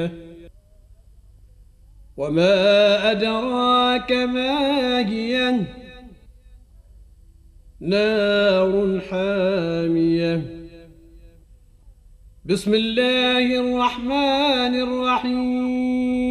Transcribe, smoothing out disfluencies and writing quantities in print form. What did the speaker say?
وما أدراك ما هي نار حامية بسم الله الرحمن الرحيم